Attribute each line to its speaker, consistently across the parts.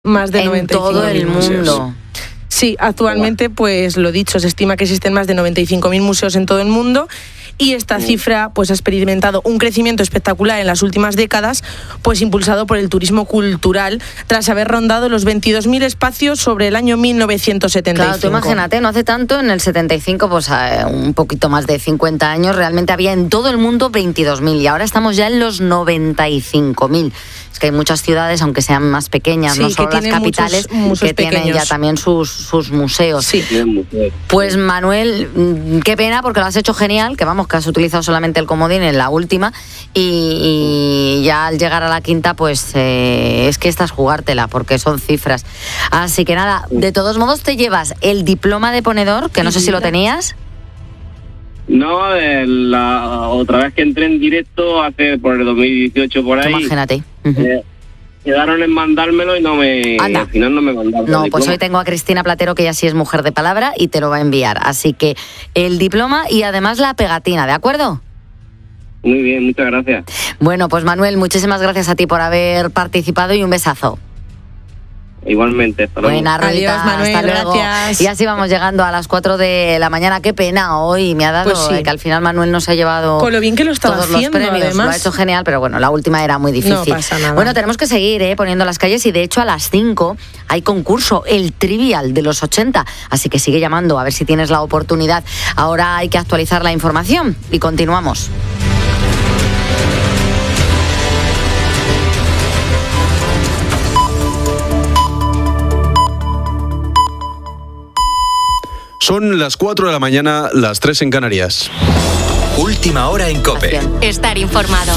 Speaker 1: Más de 95.000
Speaker 2: en todo el mundo.
Speaker 1: Sí, actualmente, pues lo dicho, se estima que existen más de 95.000 museos en todo el mundo y esta cifra pues ha experimentado un crecimiento espectacular en las últimas décadas, pues impulsado por el turismo cultural, tras haber rondado los 22.000 espacios sobre el año 1975.
Speaker 2: Claro, tú imagínate, no hace tanto, en el 75, pues un poquito más de 50 años, realmente había en todo el mundo 22.000 y ahora estamos ya en los 95.000. Es que hay muchas ciudades, aunque sean más pequeñas, sí, no solo las capitales, que tienen ya también sus museos.
Speaker 1: Sí.
Speaker 2: Pues Manuel, qué pena, porque lo has hecho genial, que vamos, que has utilizado solamente el comodín en la última y ya al llegar a la quinta, pues es que esta es jugártela, porque son cifras. Así que nada, de todos modos te llevas el diploma de ponedor, que no sé si lo tenías.
Speaker 3: No, la otra vez que entré en directo, hace por el 2018 por ahí.
Speaker 2: Imagínate.
Speaker 3: Quedaron en mandármelo y al final no me mandaron.
Speaker 2: No, pues hoy tengo a Cristina Platero, que ya sí es mujer de palabra, y te lo va a enviar. Así que el diploma y además la pegatina, ¿de acuerdo?
Speaker 3: Muy bien, muchas gracias.
Speaker 2: Bueno, pues Manuel, muchísimas gracias a ti por haber participado y un besazo.
Speaker 3: Igualmente, hasta luego.
Speaker 2: Buena ruedita,
Speaker 1: adiós, Manuel,
Speaker 2: hasta luego.
Speaker 1: gracias.
Speaker 2: Y así vamos llegando a las 4 de la mañana. Qué pena hoy me ha dado,
Speaker 1: pues sí,
Speaker 2: que al final Manuel no se ha llevado
Speaker 1: con lo bien que lo estaba
Speaker 2: todos
Speaker 1: haciendo,
Speaker 2: los premios.
Speaker 1: además.
Speaker 2: Lo ha hecho genial, pero bueno, la última era muy difícil.
Speaker 1: No pasa nada.
Speaker 2: Bueno, tenemos que seguir poniendo las calles y de hecho a las 5 hay concurso, el Trivial de los 80. Así que sigue llamando a ver si tienes la oportunidad. Ahora hay que actualizar la información y continuamos.
Speaker 4: Son las 4 de la mañana, las 3 en Canarias.
Speaker 5: Última hora en COPE.
Speaker 6: Estar informado.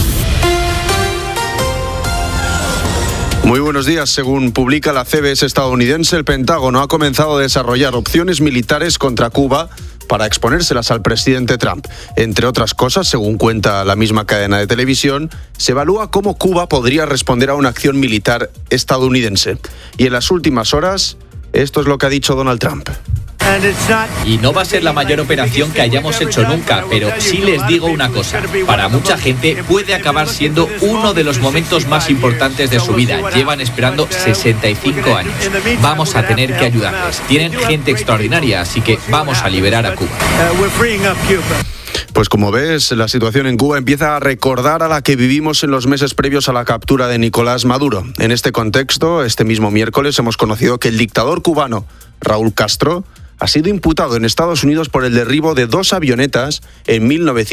Speaker 4: Muy buenos días. Según publica la CBS estadounidense, el Pentágono ha comenzado a desarrollar opciones militares contra Cuba para exponérselas al presidente Trump. Entre otras cosas, según cuenta la misma cadena de televisión, se evalúa cómo Cuba podría responder a una acción militar estadounidense. Y en las últimas horas, esto es lo que ha dicho Donald Trump.
Speaker 7: Y no va a ser la mayor operación que hayamos hecho nunca, pero sí les digo una cosa. Para mucha gente puede acabar siendo uno de los momentos más importantes de su vida. Llevan esperando 65 años. Vamos a tener que ayudarles. Tienen gente extraordinaria, así que vamos a liberar a Cuba.
Speaker 4: Pues como ves, la situación en Cuba empieza a recordar a la que vivimos en los meses previos a la captura de Nicolás Maduro. En este contexto, este mismo miércoles hemos conocido que el dictador cubano, Raúl Castro, ha sido imputado en Estados Unidos por el derribo de 2 avionetas en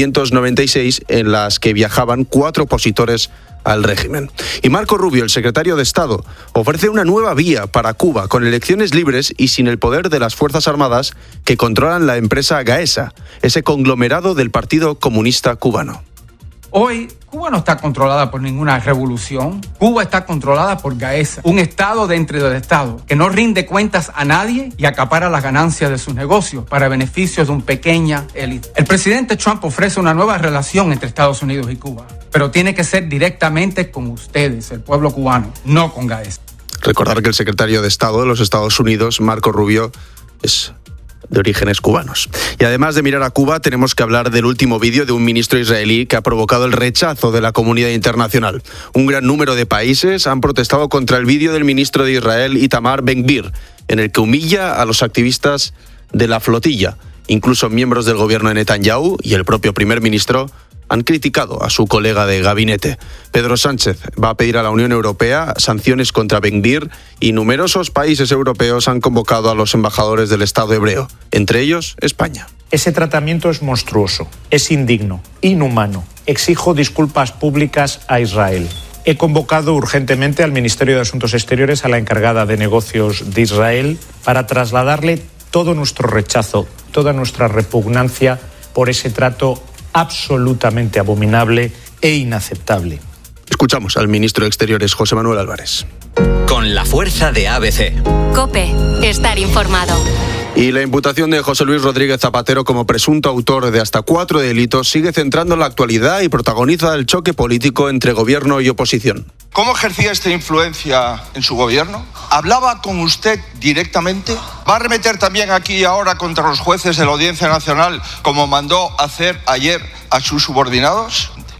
Speaker 4: 1996 en las que viajaban 4 opositores al régimen. Y Marco Rubio, el secretario de Estado, ofrece una nueva vía para Cuba con elecciones libres y sin el poder de las Fuerzas Armadas que controlan la empresa Gaesa, ese conglomerado del Partido Comunista Cubano.
Speaker 8: Hoy, Cuba no está controlada por ninguna revolución. Cuba está controlada por Gaesa, un Estado dentro del Estado que no rinde cuentas a nadie y acapara las ganancias de sus negocios para beneficios de una pequeña élite. El presidente Trump ofrece una nueva relación entre Estados Unidos y Cuba, pero tiene que ser directamente con ustedes, el pueblo cubano, no con Gaesa.
Speaker 4: Recordar que el secretario de Estado de los Estados Unidos, Marco Rubio, es de orígenes cubanos. Y además de mirar a Cuba, tenemos que hablar del último vídeo de un ministro israelí que ha provocado el rechazo de la comunidad internacional. Un gran número de países han protestado contra el vídeo del ministro de Israel, Itamar Ben-Gvir, en el que humilla a los activistas de la flotilla. Incluso miembros del gobierno de Netanyahu y el propio primer ministro han criticado a su colega de gabinete. Pedro Sánchez va a pedir a la Unión Europea sanciones contra Ben-Gvir y numerosos países europeos han convocado a los embajadores del Estado hebreo, entre ellos España.
Speaker 9: Ese tratamiento es monstruoso, es indigno, inhumano. Exijo disculpas públicas a Israel. He convocado urgentemente al Ministerio de Asuntos Exteriores, a la encargada de negocios de Israel, para trasladarle todo nuestro rechazo, toda nuestra repugnancia por ese trato absolutamente abominable e inaceptable.
Speaker 4: Escuchamos al ministro de Exteriores, José Manuel Álvarez.
Speaker 5: Con la fuerza de ABC.
Speaker 6: COPE. Estar informado.
Speaker 4: Y la imputación de José Luis Rodríguez Zapatero como presunto autor de hasta 4 delitos sigue centrando la actualidad y protagoniza el choque político entre gobierno y oposición.
Speaker 10: ¿Cómo ejercía esta influencia en su gobierno? ¿Hablaba con usted directamente? ¿Va a arremeter también aquí y ahora contra los jueces de la Audiencia Nacional como mandó hacer ayer a sus subordinados?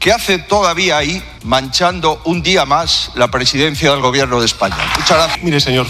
Speaker 10: ¿Qué hace todavía ahí manchando un día más la presidencia del Gobierno de España? Muchas gracias.
Speaker 11: Mire, señor